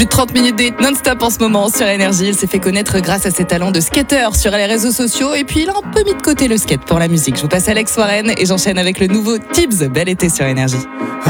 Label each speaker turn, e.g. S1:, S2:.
S1: Plus de 30 minutes de non-stop en ce moment sur Énergie. Il s'est fait connaître grâce à ses talents de skater sur les réseaux sociaux. Et puis il a un peu mis de côté le skate pour la musique. Je vous passe Alex Warren et j'enchaîne avec le nouveau Tibbs. Bel été sur Énergie.